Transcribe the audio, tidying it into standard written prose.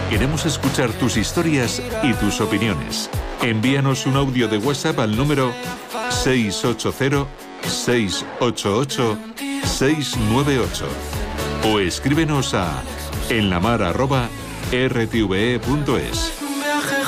Queremos escuchar tus historias y tus opiniones. Envíanos un audio de WhatsApp al número 680-688-698 o escríbenos a enlamar@rtve.es.